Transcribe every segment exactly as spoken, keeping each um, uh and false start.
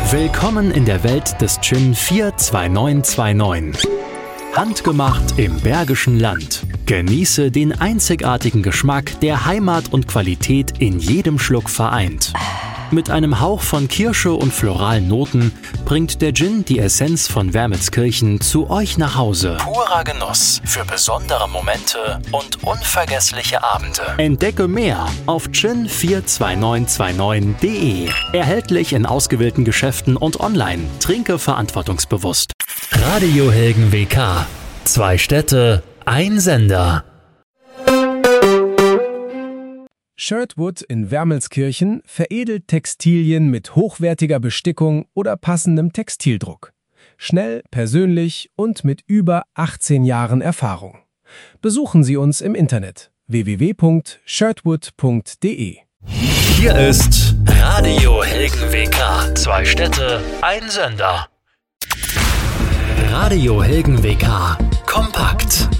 Willkommen in der Welt des Gin vier zwei neun zwei neun. Handgemacht im Bergischen Land. Genieße den einzigartigen Geschmack, der Heimat und Qualität in jedem Schluck vereint. Mit einem Hauch von Kirsche und floralen Noten bringt der Gin die Essenz von Wermelskirchen zu euch nach Hause. Purer Genuss für besondere Momente und unvergessliche Abende. Entdecke mehr auf gin vier zwei neun zwei neun punkt de. Erhältlich in ausgewählten Geschäften und online. Trinke verantwortungsbewusst. Radio Helgen W K. Zwei Städte, ein Sender. Shirtwood in Wermelskirchen veredelt Textilien mit hochwertiger Bestickung oder passendem Textildruck. Schnell, persönlich und mit über achtzehn Jahren Erfahrung. Besuchen Sie uns im Internet w w w punkt shirtwood punkt de. Hier ist Radio Helgen W K. Zwei Städte, ein Sender. Radio Helgen W K. Kompakt.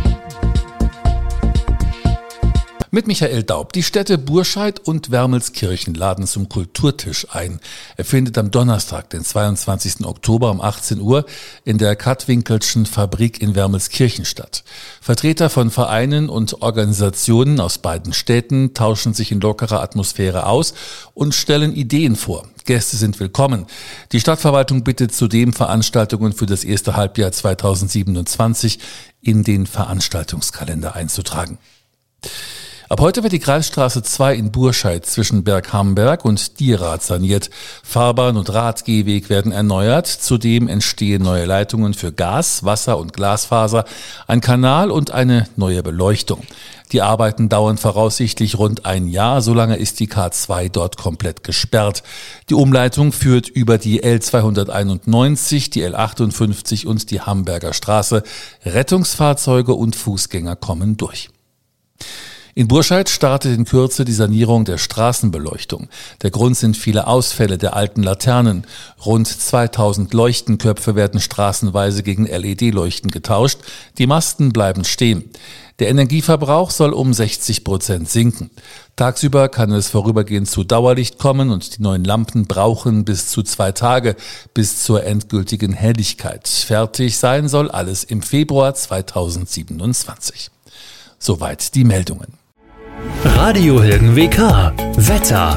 Mit Michael Daub. Die Städte Burscheid und Wermelskirchen laden zum Kulturtisch ein. Er findet am Donnerstag, den zweiundzwanzigsten Oktober um achtzehn Uhr in der Katwinkelschen Fabrik in Wermelskirchen statt. Vertreter von Vereinen und Organisationen aus beiden Städten tauschen sich in lockerer Atmosphäre aus und stellen Ideen vor. Gäste sind willkommen. Die Stadtverwaltung bittet zudem, Veranstaltungen für das erste Halbjahr zweitausendsiebenundzwanzig in den Veranstaltungskalender einzutragen. Ab heute wird die Kreisstraße zwei in Burscheid zwischen Berghamberg und Dierath saniert. Fahrbahn und Radgehweg werden erneuert. Zudem entstehen neue Leitungen für Gas, Wasser und Glasfaser, ein Kanal und eine neue Beleuchtung. Die Arbeiten dauern voraussichtlich rund ein Jahr. Solange ist die K zwei dort komplett gesperrt. Die Umleitung führt über die L zweihunderteinundneunzig, die L achtundfünfzig und die Hamberger Straße. Rettungsfahrzeuge und Fußgänger kommen durch. In Burscheid startet in Kürze die Sanierung der Straßenbeleuchtung. Der Grund sind viele Ausfälle der alten Laternen. Rund zweitausend Leuchtenköpfe werden straßenweise gegen L E D-Leuchten getauscht. Die Masten bleiben stehen. Der Energieverbrauch soll um sechzig Prozent sinken. Tagsüber kann es vorübergehend zu Dauerlicht kommen und die neuen Lampen brauchen bis zu zwei Tage bis zur endgültigen Helligkeit. Fertig sein soll alles im Februar zweitausendsiebenundzwanzig. Soweit die Meldungen. Radio Helgen W K. Wetter.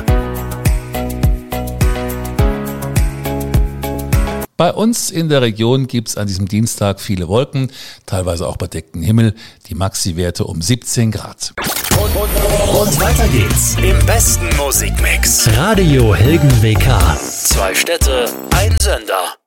Bei uns in der Region gibt es an diesem Dienstag viele Wolken, teilweise auch bedeckten Himmel, die Maxi-Werte um siebzehn Grad. Und, und, und weiter geht's im besten Musikmix. Radio Helgen W K. Zwei Städte, ein Sender.